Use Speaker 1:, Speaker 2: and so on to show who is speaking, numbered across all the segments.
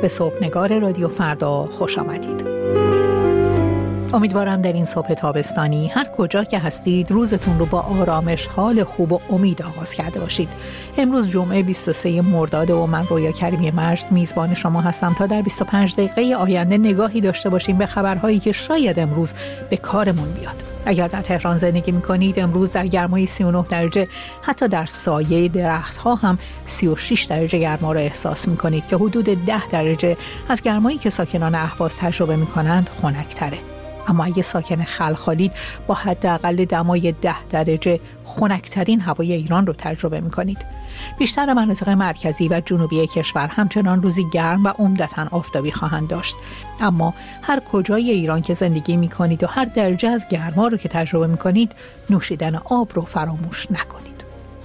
Speaker 1: به صبحنگار رادیو فردا خوش آمدید. امیدوارم در این صبح تابستانی هر کجا که هستید روزتون رو با آرامش، حال خوب و امید آغاز کرده باشید. امروز جمعه 23 مرداد و من رویا کریمی مجد میزبان شما هستم تا در 25 دقیقه آینده نگاهی داشته باشیم به خبرهایی که شاید امروز به کارمون بیاد. اگر در تهران زندگی می‌کنید امروز در گرمای 39 درجه، حتی در سایه درخت‌ها هم 36 درجه گرما را احساس می‌کنید که حدود 10 درجه از گرمایی که ساکنان اهواز تجربه می‌کنند خنک‌تره. اما اگه ساکن خلخالید با حداقل دمای 10 درجه خنک‌ترین هوای ایران رو تجربه می‌کنید. بیشتر مناطق مرکزی و جنوبی کشور همچنان روزی گرم و عمدتاً آفتابی خواهند داشت. اما هر کجای ایران که زندگی می‌کنید و هر درجه از گرما رو که تجربه می‌کنید، نوشیدن آب رو فراموش نکنید.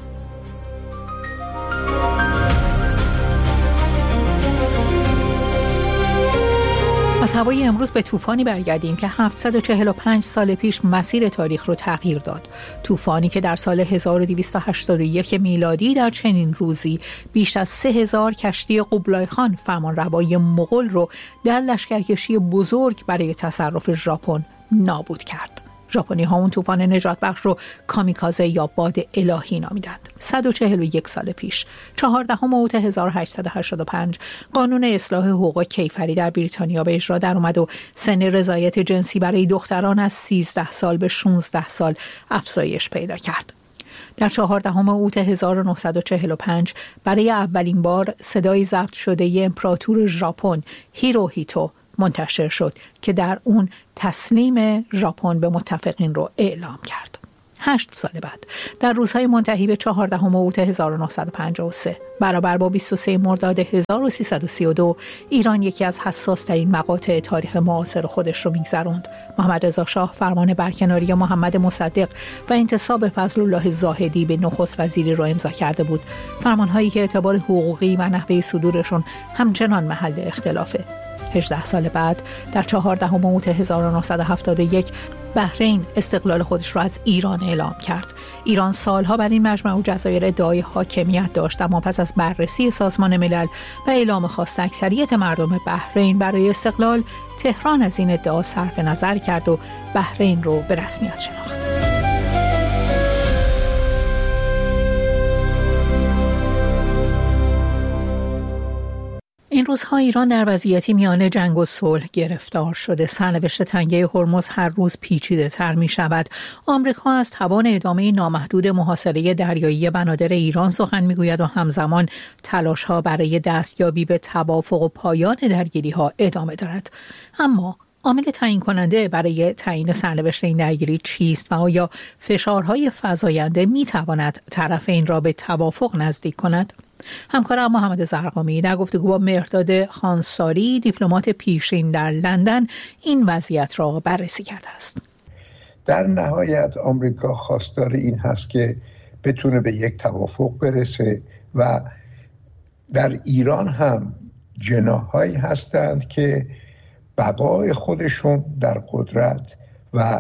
Speaker 1: از هوای امروز به طوفانی برگردیم که 745 سال پیش مسیر تاریخ رو تغییر داد. طوفانی که در سال 1281 میلادی در چنین روزی بیش از 3000 کشتی قبلای خان فرمانروای مغول رو در لشکرکشی بزرگ برای تصرف ژاپن نابود کرد. ژاپنی ها اون طوفان نجات بخش رو کامیکازه یا باد الهی نامیدند. 141 سال پیش 14 اوت 1885 قانون اصلاح حقوق کیفری در بریتانیا به اجرا در اومد و سن رضایت جنسی برای دختران از 13 سال به 16 سال افزایش پیدا کرد. در 14 اوت 1945 برای اولین بار صدای ضبط شده امپراتور ژاپن هیروهیتو منتشر شد که در اون تسلیم ژاپن به متفقین رو اعلام کرد. 8 سال بعد در روزهای منتهی به 14 اوت 1953 برابر با 23 مرداد 1332 ایران یکی از حساس‌ترین مقاطع تاریخ معاصر خودش رو می‌گذروند. محمد رضا شاه فرمان برکناری محمد مصدق و انتصاب فضل الله زاهدی به نخست وزیری رو امضا کرده بود. فرمان‌هایی که اعتبار حقوقی و نحوه صدورشون همچنان محل اختلافه. 18 سال بعد در 14 اوت 1971 بحرین استقلال خودش را از ایران اعلام کرد. ایران سالها بر این مجمع الجزایر ادعای حاکمیت داشت، اما پس از بررسی سازمان ملل و اعلام خواست اکثریت مردم بحرین برای استقلال، تهران از این ادعا صرف نظر کرد و بحرین رو به رسمیت شناخت. این روزها ایران در وضعیتی میان جنگ و صلح گرفتار شده. سرنوشت تنگه هرمز هر روز پیچیده تر می شود. آمریکا از توان ادامه نامحدود محاصره دریایی بنادر ایران سخن می گوید و همزمان تلاش ها برای دستیابی به توافق و پایان درگیری ها ادامه دارد. اما عامل تعیین کننده برای تعیین سرنوشت این درگیری چیست و آیا فشارهای فزاینده می تواند طرفین را به توافق نزدیک کند؟ همکارم محمد زرقامی در گفتگو با مهرداد خانساری دیپلمات پیشین در لندن این وضعیت را بررسی کرده است.
Speaker 2: در نهایت آمریکا خواستار این هست که بتونه به یک توافق برسه و در ایران هم جناح‌هایی هستند که بقای خودشون در قدرت و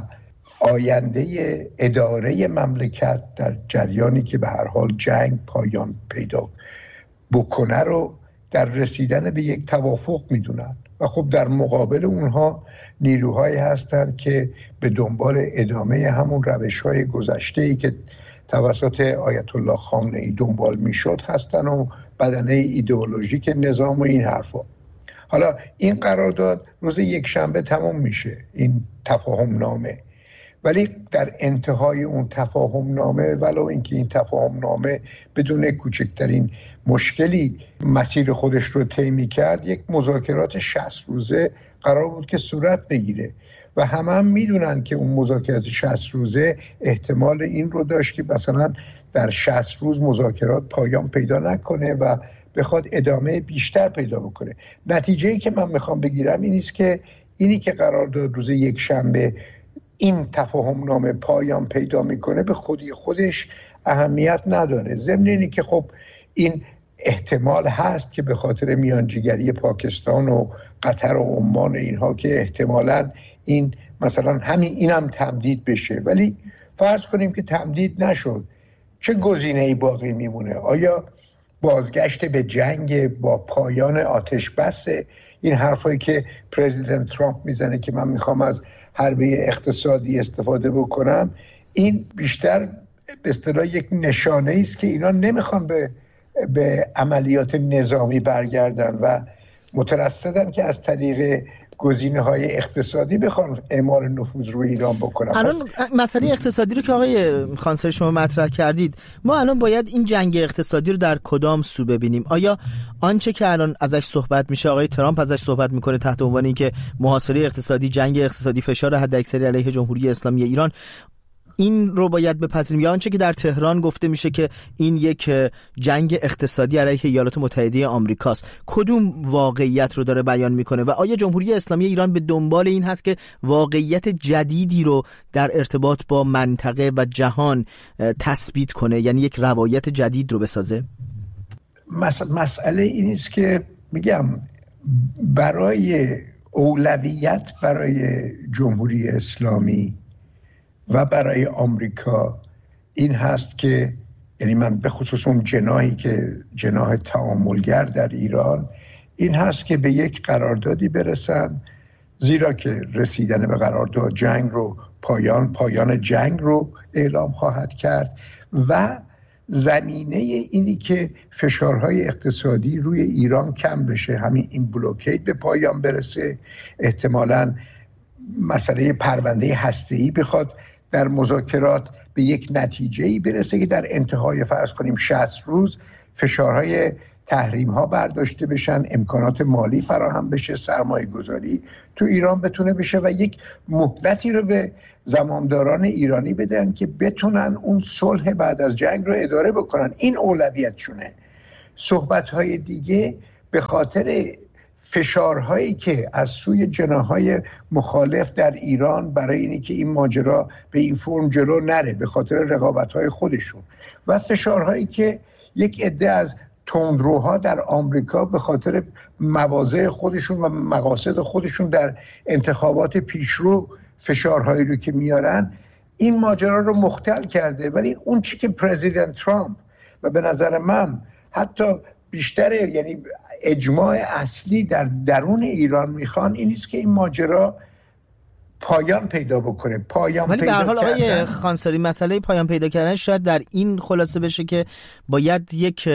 Speaker 2: آینده اداره مملکت در جریانی که به هر حال جنگ پایان پیدا بکنه رو در رسیدن به یک توافق میدونن و خب در مقابل اونها نیروهایی هستند که به دنبال ادامه همون روش‌های گذشته‌ای که توسط آیت الله خامنه‌ای دنبال میشد هستن و بدنه ایدئولوژیک نظام و این حرفا. حالا این قرارداد روز یک شنبه تمام میشه، این تفاهم نامه، ولی در انتهای اون تفاهم نامه ولو اینکه این تفاهم نامه بدون کوچکترین مشکلی مسیر خودش رو طی کرد، یک مذاکرات 60 روزه قرار بود که صورت بگیره و هم میدونن که اون مذاکرات 60 روزه احتمال این رو داشت که مثلا در 60 روز مذاکرات پایان پیدا نکنه و بخواد ادامه بیشتر پیدا بکنه. نتیجه‌ای که من میخوام بگیرم اینی که قرار داد روز یک شنبه این تفاهم نامه پایان پیدا میکنه به خودی خودش اهمیت نداره. ضمن اینی که خب این احتمال هست که به خاطر میانجیگری پاکستان و قطر و عمان اینها که احتمالاً این مثلا اینم تمدید بشه، ولی فرض کنیم که تمدید نشد، چه گزینه‌ای باقی میمونه؟ آیا بازگشت به جنگ با پایان آتش بس. این حرفایی که پرزیدنت ترامپ میزنه که من میخوام از حربه اقتصادی استفاده بکنم، این بیشتر به اصطلاح یک نشانه است که اینا نمیخوان به عملیات نظامی برگردن و مترصدن که از طریق گزینه‌های اقتصادی بخوان اعمال نفوذ روی ایران بکنن.
Speaker 3: الان مسئله اقتصادی رو که آقای خانساری شما مطرح کردید، ما الان باید این جنگ اقتصادی رو در کدام سو ببینیم؟ آیا آنچه که الان ازش صحبت میشه، آقای ترامپ ازش صحبت میکنه تحت عنوان اینکه محاصره اقتصادی، جنگ اقتصادی، فشار حداکثری علیه جمهوری اسلامی ایران، این رو باید بپذیریم، یا آنچه که در تهران گفته میشه که این یک جنگ اقتصادی علیه ایالات متحده آمریکاست؟ کدوم واقعیت رو داره بیان میکنه و آیا جمهوری اسلامی ایران به دنبال این هست که واقعیت جدیدی رو در ارتباط با منطقه و جهان تثبیت کنه، یعنی یک روایت جدید رو بسازه؟
Speaker 2: مسئله این است که میگم برای اولویت برای جمهوری اسلامی و برای آمریکا این هست که، یعنی من به خصوص اون جناحی که جناح تعاملگر در ایران، این هست که به یک قراردادی برسن، زیرا که رسیدن به قرارداد جنگ رو پایان جنگ رو اعلام خواهد کرد و زمینه اینی که فشارهای اقتصادی روی ایران کم بشه، همین این بلوکید به پایان برسه، احتمالاً مسئله پرونده هسته‌ای بخواد در مذاکرات به یک نتیجه‌ای برسه که در انتهای فرض کنیم 60 روز فشارهای تحریم ها برداشته بشن، امکانات مالی فراهم بشه، سرمایه گذاری تو ایران بتونه بشه و یک مهلتی رو به زمامداران ایرانی بدن که بتونن اون صلح بعد از جنگ رو اداره بکنن. این اولویتشونه. صحبت‌های دیگه به خاطر فشارهایی که از سوی جناح‌های مخالف در ایران برای اینی که این ماجرا به این فرم جلو نره، به خاطر رقابت‌های خودشون و فشارهایی که یک عده از تندروها در آمریکا به خاطر مواضع خودشون و مقاصد خودشون در انتخابات پیشرو فشارهایی رو که میارن، این ماجرا رو مختل کرده. ولی اون چی که پرزیدنت ترامپ و به نظر من حتی بیشتر، یعنی اجماع اصلی در درون ایران میخوان، این است که این ماجرا پایان پیدا بکنه.
Speaker 3: ولی به هر حال آقای خانساری، مسئله پایان پیدا کردن شاید در این خلاصه بشه که باید یک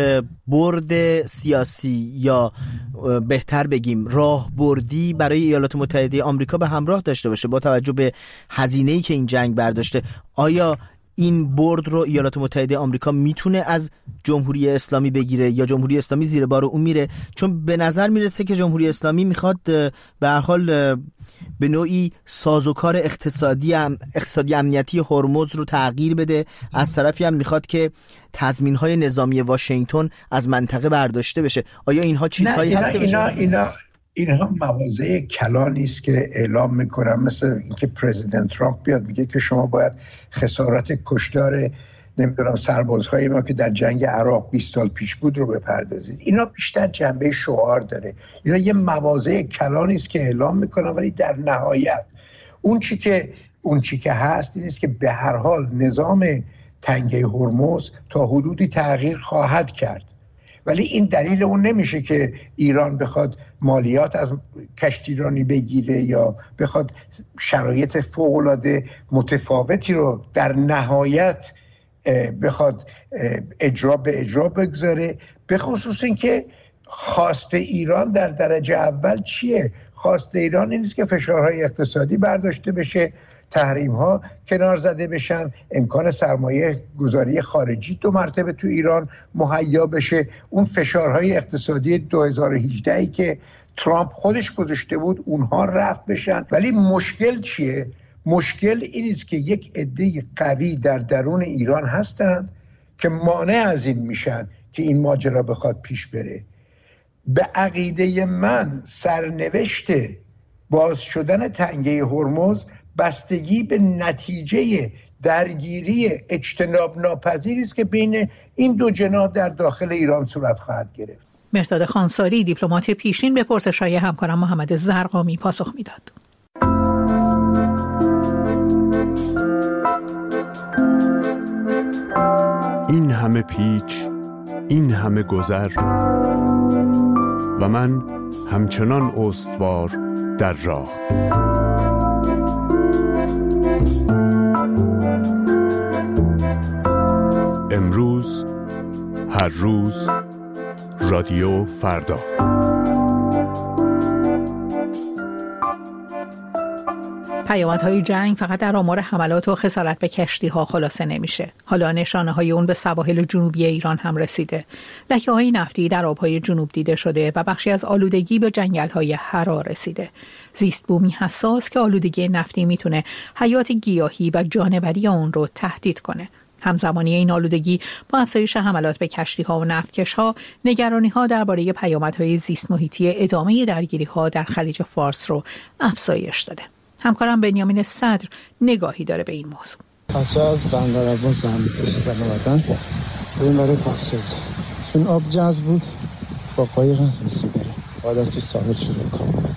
Speaker 3: برد سیاسی یا بهتر بگیم راهبردی برای ایالات متحده آمریکا به همراه داشته باشه با توجه به هزینه‌ای که این جنگ برداشته. آیا این برد رو ایالات متحده آمریکا میتونه از جمهوری اسلامی بگیره یا جمهوری اسلامی زیر بار اون میره؟ چون به نظر میرسه که جمهوری اسلامی میخواد به هر حال به نوعی سازوکار اقتصادی امنیتی هرمز رو تغییر بده، از طرفی هم میخواد که تضمین‌های نظامی واشنگتن از منطقه برداشته بشه. آیا اینها چیزهایی هست که
Speaker 2: اینها مواضع کلانی است که اعلام میکنن، مثل اینکه پرزیدنت ترامپ بیاد میگه که شما باید خسارت کشتار نمیدونم سربازهای ما که در جنگ عراق 20 سال پیش بود رو بپردازید. اینا بیشتر جنبه شعار داره. اینا یه مواضع کلانی است که اعلام میکنن، ولی در نهایت اون چی که هست این است که به هر حال نظام تنگه هرمز تا حدودی تغییر خواهد کرد. ولی این دلیل اون نمیشه که ایران بخواد مالیات از کشتیرانی بگیره یا بخواد شرایط فوق‌العاده متفاوتی رو در نهایت بخواد اجرا بگذاره. به خصوص این که خواست ایران در درجه اول چیه؟ خواست ایران این است که فشارهای اقتصادی برداشته بشه، تحریم ها کنار زده بشن، امکان سرمایه گذاری خارجی 2 مرتبه تو ایران مهیا بشه، اون فشارهای اقتصادی 2018 که ترامپ خودش گذاشته بود اونها رفع بشن. ولی مشکل چیه؟ مشکل این است که یک عده قوی در درون ایران هستند که مانع از این میشن که این ماجرا بخواد پیش بره. به عقیده من سرنوشت باز شدن تنگه هرمز بستگی به نتیجه درگیری اجتناب ناپذیری است که بین این دو جناح در داخل ایران صورت خواهد گرفت.
Speaker 1: مهرداد خانساری، دیپلمات پیشین، به پرسش‌های همکارم محمد زرقامی پاسخ میداد.
Speaker 4: این همه پیچ این همه گذر و من همچنان استوار در راه. امروز، هر روز، رادیو فردا.
Speaker 1: پیامدهای جنگ فقط در آمار حملات و خسارت به کشتی‌ها خلاصه نمیشه. حالا نشانه‌های اون به سواحل جنوبی ایران هم رسیده. لکه‌های نفتی در آب‌های جنوب دیده شده و بخشی از آلودگی به جنگل‌های حرا رسیده. زیست بومی حساس که آلودگی نفتی میتونه حیات گیاهی و جانوری اون رو تهدید کنه. همزمانی این آلودگی با افزایش حملات به کشتی‌ها و نفتکش‌ها، نگرانی‌ها درباره پیامدهای زیست محیطی ادامه درگیری‌ها در خلیج فارس رو افزایش داده. همکارم بنیامین صدر نگاهی داره به این موضوع.
Speaker 5: بچه از بندر عباس زحمت کشیدن اومدن بریم برای پاکسازی. چون آب جذب بود با قایق نتونستیم بریم. باید از تو ساحل شروع کنیم.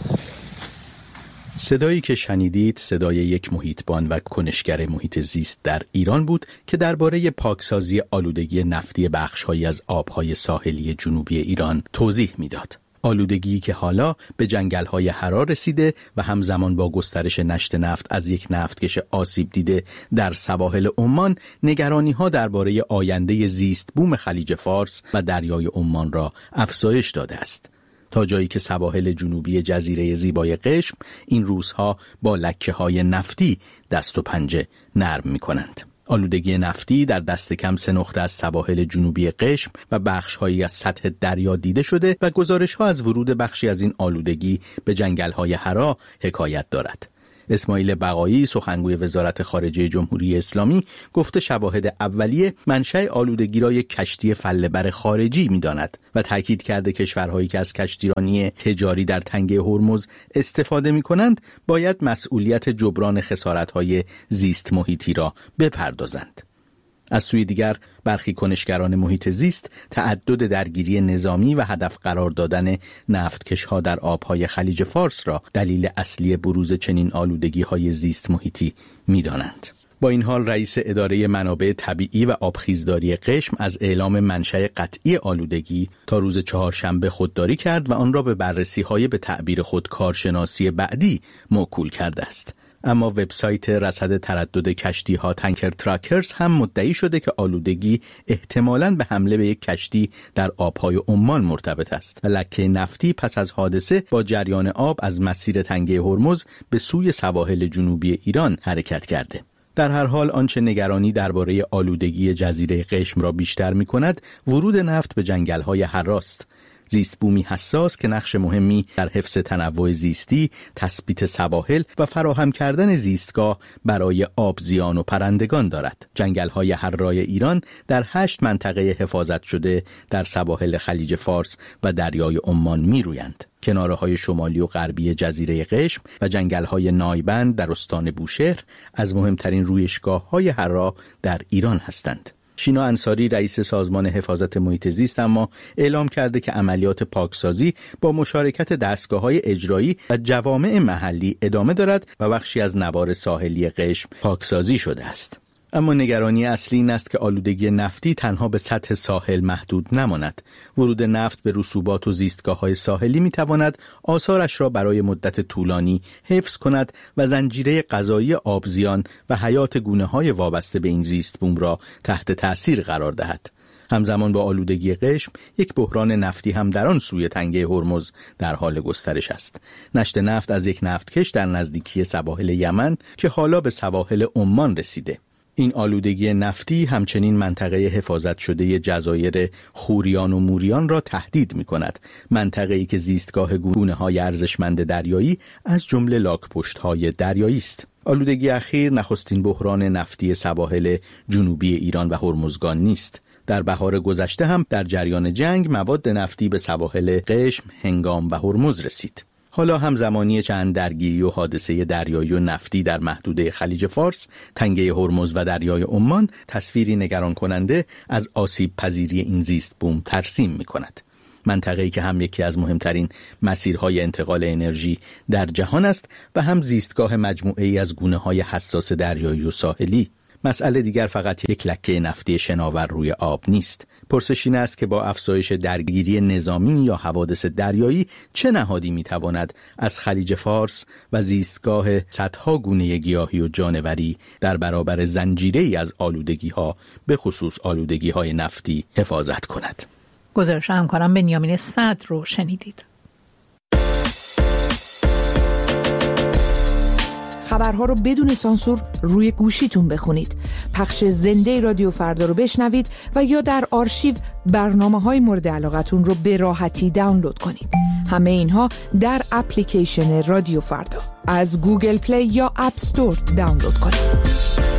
Speaker 6: صدایی که شنیدید صدای یک محیطبان و کنشگر محیط زیست در ایران بود که درباره پاکسازی آلودگی نفتی بخش‌هایی از آب‌های ساحلی جنوبی ایران توضیح می‌داد. آلودگی که حالا به جنگل‌های حرا رسیده و همزمان با گسترش نشت نفت از یک نفتکش آسیب دیده در سواحل عمان، نگرانی‌ها درباره آینده زیست بوم خلیج فارس و دریای عمان را افزایش داده است. تا جایی که سواحل جنوبی جزیره زیبای قشم این روزها با لکه‌های نفتی دست و پنجه نرم می‌کنند. آلودگی نفتی در دست کم 3 نقطه از سواحل جنوبی قشم و بخش‌هایی از سطح دریا دیده شده و گزارش‌ها از ورود بخشی از این آلودگی به جنگل‌های حرا حکایت دارد. اسماعیل بقایی، سخنگوی وزارت خارجه جمهوری اسلامی، گفته شواهد اولیه منشأ آلودگی را یک کشتی فله‌بر خارجی می‌داند و تاکید کرده کشورهایی که از کشتیرانی تجاری در تنگه هرمز استفاده می‌کنند باید مسئولیت جبران خسارت‌های زیست محیطی را بپردازند. از سوی دیگر برخی کنشگران محیط زیست تعدد درگیری نظامی و هدف قرار دادن نفتکش‌ها در آب‌های خلیج فارس را دلیل اصلی بروز چنین آلودگی‌های زیست محیطی می‌دانند. با این حال رئیس اداره منابع طبیعی و آبخیزداری قشم از اعلام منشأ قطعی آلودگی تا روز چهارشنبه خودداری کرد و آن را به بررسی‌های به تعبیر خود کارشناسی بعدی موکول کرده است. اما وبسایت رصد تردد کشتی‌ها تانکر تراکرز هم مدعی شده که آلودگی احتمالاً به حمله به یک کشتی در آب‌های عمان مرتبط است و لکه نفتی پس از حادثه با جریان آب از مسیر تنگه هرمز به سوی سواحل جنوبی ایران حرکت کرده. در هر حال آنچه نگرانی درباره آلودگی جزیره قشم را بیشتر می‌کند ورود نفت به جنگل‌های حراست. زیست بومی حساس که نقش مهمی در حفظ تنوع زیستی، تثبیت سواحل و فراهم کردن زیستگاه برای آبزیان و پرندگان دارد. جنگل‌های حرای ایران در 8 منطقه حفاظت شده در سواحل خلیج فارس و دریای عمان می‌رویند. کناره‌های شمالی و غربی جزیره قشم و جنگل‌های نایبند در استان بوشهر از مهمترین رویشگاه‌های حرا در ایران هستند. شینا انصاری رئیس سازمان حفاظت محیط زیست اما اعلام کرده که عملیات پاکسازی با مشارکت دستگاه‌های اجرایی و جوامع محلی ادامه دارد و بخشی از نوار ساحلی قشم پاکسازی شده است. اما نگرانی اصلی این است که آلودگی نفتی تنها به سطح ساحل محدود نماند. ورود نفت به رسوبات و زیستگاه‌های ساحلی می‌تواند آثارش را برای مدت طولانی حفظ کند و زنجیره غذایی آبزیان و حیات گونه‌های وابسته به این زیست بوم را تحت تأثیر قرار دهد. همزمان با آلودگی قشم یک بحران نفتی هم در آن سوی تنگه هرمز در حال گسترش است. نشت نفت از یک نفتکش در نزدیکی سواحل یمن که حالا به سواحل عمان رسیده. این آلودگی نفتی همچنین منطقه حفاظت شده جزایر خوریان و موریان را تهدید می کند. منطقه‌ای که زیستگاه گونه‌های ارزشمند دریایی از جمله لاک‌پشت‌های دریایی است. آلودگی اخیر نخستین بحران نفتی سواحل جنوبی ایران و هرمزگان نیست. در بهار گذشته هم در جریان جنگ مواد نفتی به سواحل قشم، هنگام و هرمز رسید. حالا همزمانی چند درگیری و حادثه دریایی و نفتی در محدوده خلیج فارس، تنگه هرمز و دریای عمان تصویری نگران کننده از آسیب پذیری این زیست بوم ترسیم می کند. منطقه‌ای که هم یکی از مهمترین مسیرهای انتقال انرژی در جهان است و هم زیستگاه مجموعه‌ای از گونه‌های حساس دریایی و ساحلی. مسئله دیگر فقط یک لکه نفتی شناور روی آب نیست. پرسش این است که با افزایش درگیری نظامی یا حوادث دریایی چه نهادی میتواند از خلیج فارس و زیستگاه صدها گونه گیاهی و جانوری در برابر زنجیره‌ای از آلودگی‌ها به خصوص آلودگی‌های نفتی حفاظت کند.
Speaker 1: گزارش همکارم بنیامین صدر رو شنیدید.
Speaker 7: خبرها رو بدون سانسور روی گوشیتون بخونید. پخش زنده رادیو فردا رو بشنوید و یا در آرشیو برنامه‌های مورد علاقتون رو به راحتی دانلود کنید. همه اینها در اپلیکیشن رادیو فردا از گوگل پلی یا اپ استور دانلود کنید.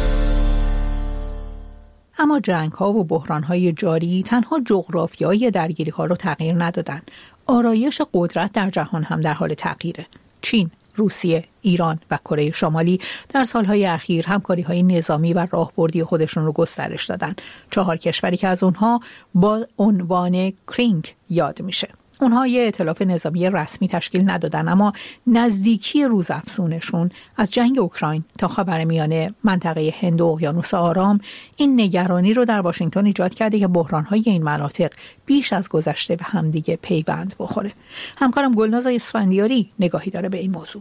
Speaker 1: اما جنگ‌ها و بحران‌های جاری تنها جغرافیای درگیری‌ها رو تغییر ندادن. آرایش قدرت در جهان هم در حال تغییره. چین، روسیه، ایران و کره شمالی در سالهای اخیر همکاری‌های نظامی و راهبردی خودشون رو گسترش دادن. 4 کشوری که از اونها با عنوان کرینگ یاد میشه. اونها یه ائتلاف نظامی رسمی تشکیل ندادن، اما نزدیکی روزافزونشون از جنگ اوکراین تا خاورمیانه، منطقه هند و اقیانوس آرام این نگرانی رو در واشنگتن ایجاد کرده که بحران‌های این مناطق بیش از گذشته به همدیگه پیوند بخوره. همکارم گلناز اسفندیاری نگاهی داره به این موضوع.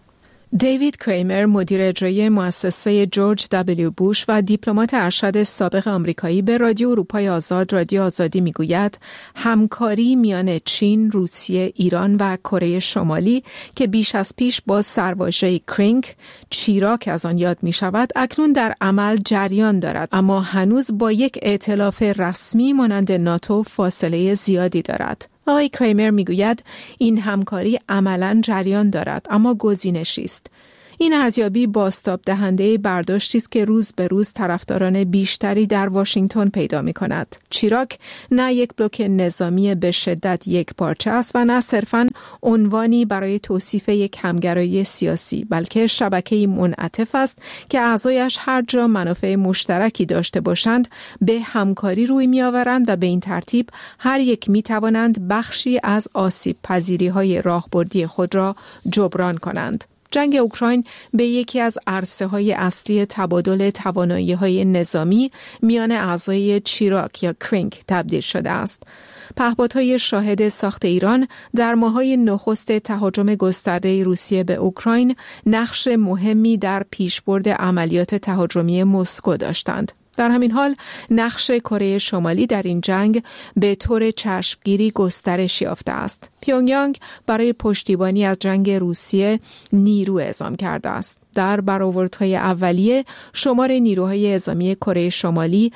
Speaker 8: دیوید کریمر، مدیر اجرایی مؤسسه جورج دبلیو بوش و دیپلمات ارشد سابق آمریکایی، به رادیو اروپای آزاد، رادیو آزادی میگوید همکاری میان چین، روسیه، ایران و کره شمالی که بیش از پیش با سرواژه کرینگ، چیراک از آن یاد می شود، اکنون در عمل جریان دارد، اما هنوز با یک ائتلاف رسمی مانند ناتو فاصله زیادی دارد. آقای کریمر میگوید این همکاری عملاً جریان دارد، اما گزینشی است. این ارزیابی بازتاب دهنده برداشتی است که روز به روز طرفداران بیشتری در واشنگتن پیدا می کند. چیراک نه یک بلوک نظامی به شدت یک پارچه است و نه صرفاً عنوانی برای توصیف یک همگرایی سیاسی، بلکه شبکه‌ای منعطف است که اعضایش هر جا منافع مشترکی داشته باشند به همکاری روی می آورند و به این ترتیب هر یک می توانند بخشی از آسیب پذیری‌های راهبردی خود را جبران کنند. جنگ اوکراین به یکی از عرصه‌های اصلی تبادل توانایی‌های نظامی میان اعضای چیراک یا کرینگ تبدیل شده است. پهپادهای شاهد ساخت ایران در ماه‌های نخست تهاجم گسترده روسیه به اوکراین نقش مهمی در پیشبرد عملیات تهاجمی مسکو داشتند. در همین حال نقش کره شمالی در این جنگ به طور چشمگیری گسترش یافته است. پیونگیانگ برای پشتیبانی از جنگ روسیه نیرو اعزام کرده است. در برآوردهای اولیه شمار نیروهای اعزامی کره شمالی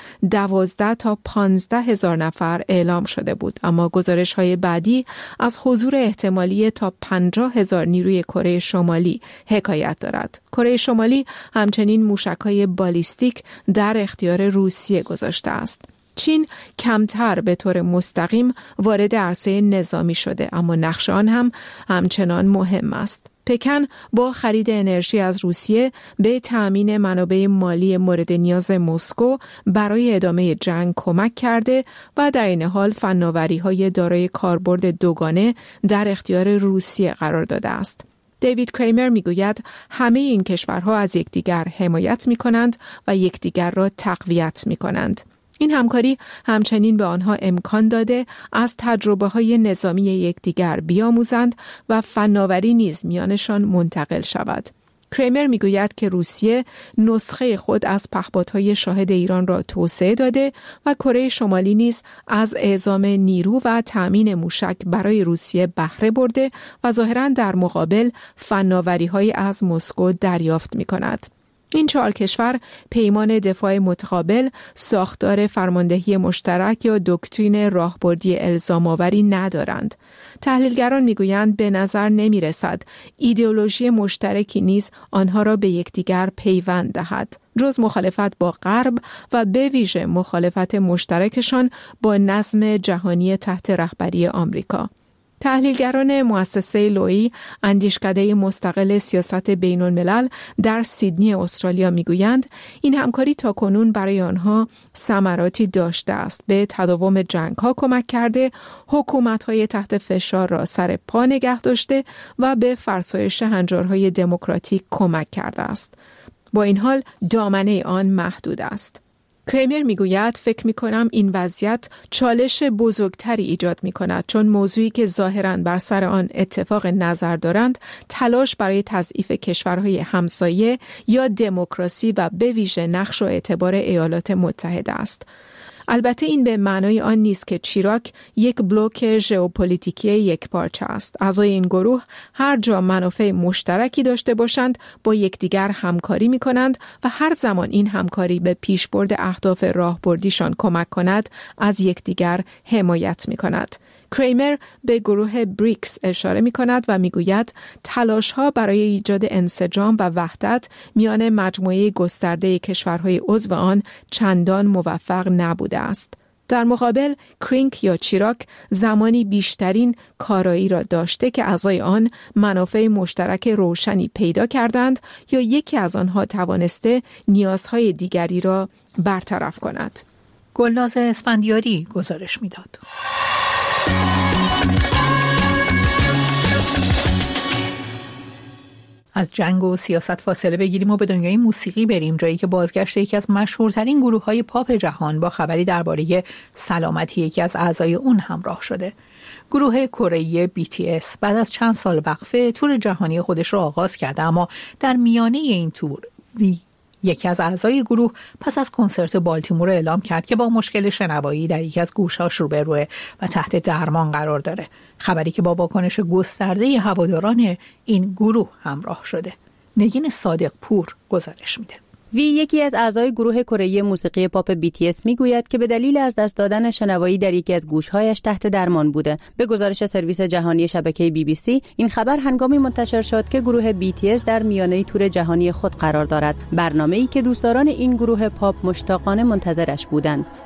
Speaker 8: 12 تا 15 هزار نفر اعلام شده بود، اما گزارش‌های بعدی از حضور احتمالی تا 50 هزار نیروی کره شمالی حکایت دارد. کره شمالی همچنین موشک‌های بالیستیک در اختیار روسیه گذاشته است. چین کمتر به طور مستقیم وارد عرصه نظامی شده، اما نقش آن هم همچنان مهم است. پکن با خرید انرژی از روسیه به تأمین منابع مالی مورد نیاز مسکو برای ادامه جنگ کمک کرده و در این حال فناوری‌های دارای کاربرد دوگانه در اختیار روسیه قرار داده است. دیوید کریمر میگوید همه این کشورها از یکدیگر حمایت می‌کنند و یکدیگر را تقویت می‌کنند. این همکاری همچنین به آنها امکان داده از تجربه‌های نظامی یکدیگر بیاموزند و فناوری نیز میانشان منتقل شود. کریمر میگوید که روسیه نسخه خود از پهپادهای شاهد ایران را توسعه داده و کره شمالی نیز از اعزام نیرو و تأمین موشک برای روسیه بهره برده و ظاهراً در مقابل فناوری‌های از مسکو دریافت می‌کند. این 4 کشور پیمان دفاع متقابل، ساختار فرماندهی مشترک یا دکترین راهبردی الزام‌آوری ندارند. تحلیلگران میگویند به نظر نمی‌رسد ایدئولوژی مشترکی نیز آنها را به یکدیگر پیوند دهد، جز مخالفت با غرب و به ویژه مخالفت مشترکشان با نظم جهانی تحت رهبری آمریکا. تحلیلگران مؤسسه لویی، اندیشکده مستقل سیاست بین الملل در سیدنی استرالیا میگویند این همکاری تاکنون برای آنها ثمراتی داشته است، به تداوم جنگ‌ها کمک کرده، حکومت‌های تحت فشار را سر پا نگه داشته و به فرسایش هنجارهای دموکراتیک کمک کرده است. با این حال دامنه آن محدود است. کریمر میگوید فکر میکنم این وضعیت چالش بزرگتری ایجاد میکند، چون موضوعی که ظاهراً بر سر آن اتفاق نظر دارند تلاش برای تضعیف کشورهای همسایه یا دموکراسی و به ویژه نقش و اعتبار ایالات متحده است. البته این به معنای آن نیست که چیراک یک بلوک ژئوپلیتیکی یکپارچه است. اعضای این گروه هر جا منافع مشترکی داشته باشند با یکدیگر همکاری می‌کنند و هر زمان این همکاری به پیشبرد اهداف راهبردیشان کمک کند از یکدیگر حمایت می‌کند. کریمر به گروه بریکس اشاره می‌کند و می‌گوید تلاش‌ها برای ایجاد انسجام و وحدت میان مجموعه گسترده کشورهای عضو آن چندان موفق نبوده است. در مقابل کرینک یا چیراک زمانی بیشترین کارایی را داشته که اعضای آن منافع مشترک روشنی پیدا کردند یا یکی از آنها توانسته نیازهای دیگری را برطرف کند.
Speaker 1: گلناز اسفندیاری گزارش می‌داد. از جنگ و سیاست فاصله بگیریم و به دنیای موسیقی بریم، جایی که بازگشت یکی از مشهورترین گروه‌های پاپ جهان با خبری درباره سلامتی یکی از اعضای اون همراه شده. گروه کره‌ای BTS بعد از چند سال وقفه تور جهانی خودش را آغاز کرده، اما در میانه این تور یکی از اعضای گروه پس از کنسرت بالتیمور اعلام کرد که با مشکل شنوایی در یکی از گوش‌هاش روبروه و تحت درمان قرار داره. خبری که با واکنش گسترده هواداران این گروه همراه شده. نگین صادق پور گزارش میده.
Speaker 9: وی یکی از اعضای گروه کره‌ای موسیقی پاپ BTS میگوید که به دلیل از دست دادن شنوایی در یکی از گوش‌هایش تحت درمان بوده. به گزارش سرویس جهانی شبکه BBC این خبر هنگامی منتشر شد که گروه BTS در میانه تور جهانی خود قرار دارد، برنامه‌ای که دوستداران این گروه پاپ مشتاقانه منتظرش بودند.